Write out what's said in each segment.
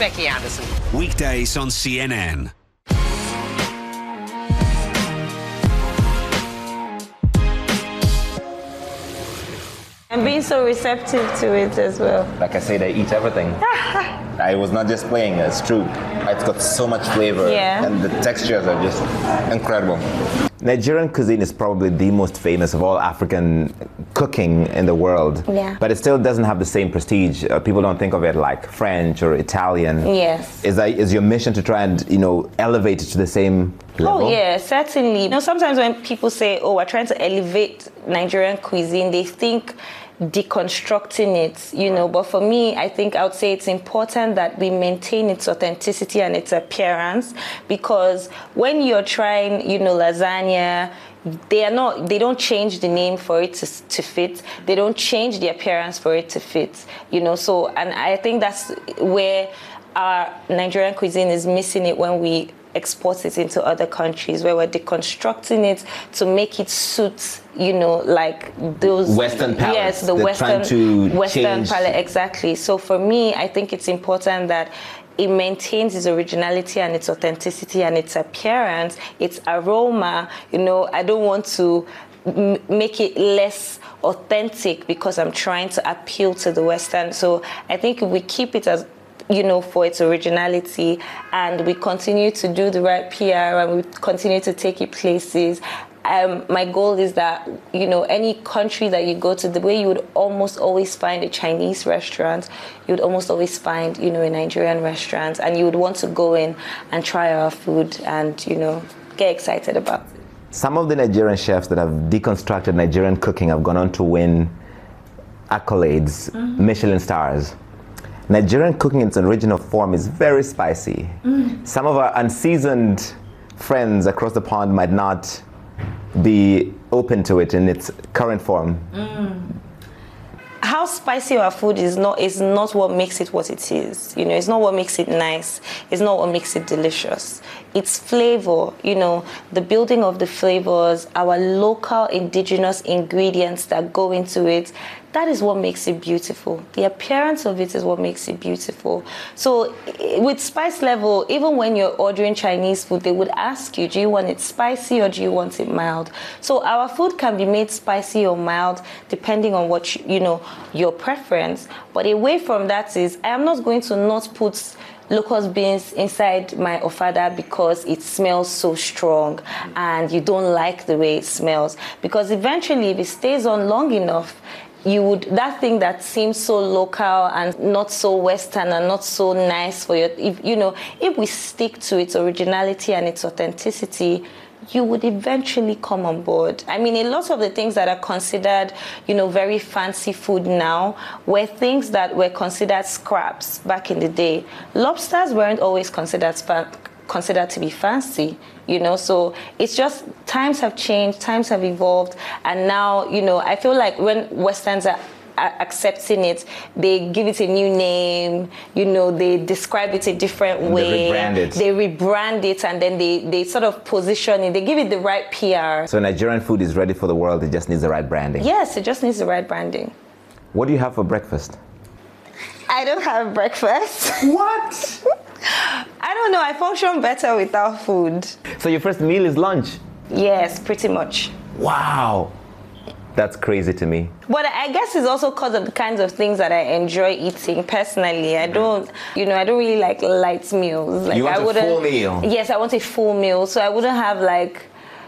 Becky Anderson. Weekdays on CNN. And being so receptive to it as well. Like I said, I eat everything. I was not just playing, it's true. It's got so much flavor, and the textures are just incredible. Nigerian cuisine is probably the most famous of all African cooking in the world. Yeah. But it still doesn't have the same prestige. People don't think of it like French or Italian. Yes. Is your mission to try and, elevate it to the same level? Oh, yeah, certainly. Sometimes when people say, oh, we're trying to elevate Nigerian cuisine, they think deconstructing it, but for me, I think I would say it's important that we maintain its authenticity and its appearance, because when you're trying, lasagna, they don't change the name for it to fit. They don't change the appearance for it to fit, so, and I think that's where our Nigerian cuisine is missing it when we export it into other countries, where we're deconstructing it to make it suit, like those Western palates. Yes, the Western palate, exactly. So for me, I think it's important that it maintains its originality and its authenticity and its appearance, its aroma. I don't want to make it less authentic because I'm trying to appeal to the Western. So I think if we keep it as for its originality, and we continue to do the right PR, and we continue to take it places. My goal is that, any country that you go to, the way you would almost always find a Chinese restaurant, you would almost always find, a Nigerian restaurant, and you would want to go in and try our food and, get excited about it. Some of the Nigerian chefs that have deconstructed Nigerian cooking have gone on to win accolades, Michelin stars. Nigerian cooking in its original form is very spicy. Some of our unseasoned friends across the pond might not be open to it in its current form. How spicy our food is not what makes it what it is. It's not what makes it nice. It's not what makes it delicious. It's flavor, the building of the flavors, our local indigenous ingredients that go into it. That is what makes it beautiful. The appearance of it is what makes it beautiful. So with spice level, even when you're ordering Chinese food, they would ask you, do you want it spicy or do you want it mild? So our food can be made spicy or mild depending on what, your preference. But away from that is, I am not going to not put locust beans inside my ofada because it smells so strong and you don't like the way it smells. Because eventually, if it stays on long enough, that thing that seems so local and not so Western and not so nice for if we stick to its originality and its authenticity, you would eventually come on board. I mean, a lot of the things that are considered, very fancy food now were things that were considered scraps back in the day. Lobsters weren't always considered to be fancy, so it's just times have changed, times have evolved, and now, I feel like when Westerns are accepting it, they give it a new name, they describe it a different way. They rebrand it, and then they sort of position it, they give it the right PR. So Nigerian food is ready for the world, it just needs the right branding. Yes, it just needs the right branding. What do you have for breakfast? I don't have breakfast. What? I don't know, I function better without food. So your first meal is lunch? Yes, pretty much. Wow. That's crazy to me. But I guess it's also because of the kinds of things that I enjoy eating personally. I don't really like light meals. Like, you want a full meal? Yes, I want a full meal. So I wouldn't have like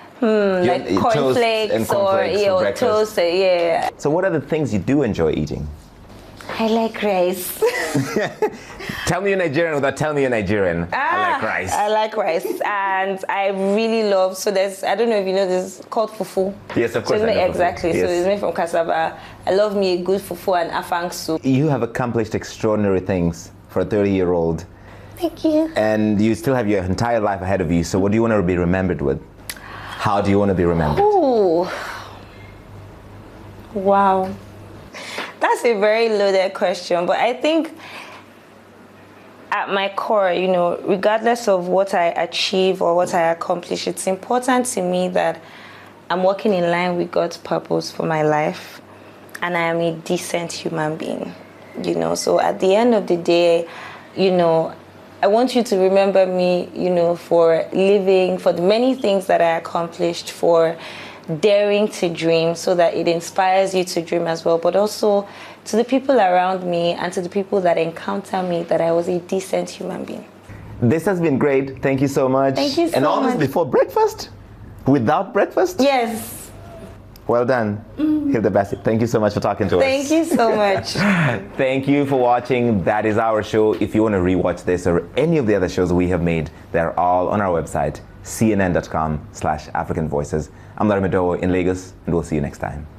cornflakes or toast. Yeah. So what are the things you do enjoy eating? I like rice. Tell me you're Nigerian without telling me you're Nigerian. I like rice. I like rice. And I really love, I don't know if you know this, called fufu. Yes, of course. So exactly. Yes. So it's made from cassava. I love me a good fufu and afang soup. You have accomplished extraordinary things for a 30-year-old. Thank you. And you still have your entire life ahead of you. So what do you want to be remembered with? How do you want to be remembered? Ooh. Wow. That's a very loaded question, but I think at my core, regardless of what I achieve or what I accomplish, it's important to me that I'm working in line with God's purpose for my life, and I am a decent human being, So at the end of the day, I want you to remember me, you know, for living, for the many things that I accomplished, for daring to dream, so that it inspires you to dream as well. But also to the people around me and to the people that encounter me, that I was a decent human being. This has been great. Thank you so much. Thank you so And all much. this before breakfast? Without breakfast? Yes. Well done. Hilda Bassett, thank you so much for talking to us. Thank you so much. Thank you for watching. That is our show. If you want to rewatch this or any of the other shows we have made, they're all on our website, cnn.com/African Voices. I'm Larry Madowo in Lagos, and we'll see you next time.